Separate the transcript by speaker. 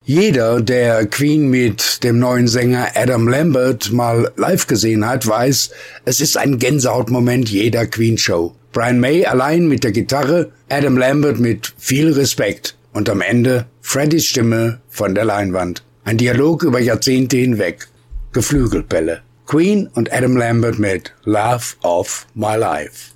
Speaker 1: Jeder, der Queen mit dem neuen Sänger Adam Lambert mal live gesehen hat, weiß, es ist ein Gänsehautmoment jeder Queen-Show. Brian May allein mit der Gitarre, Adam Lambert mit viel Respekt und am Ende Freddys Stimme von der Leinwand. Ein Dialog über Jahrzehnte hinweg. Geflügelbälle. Queen und Adam Lambert mit Love of My Life.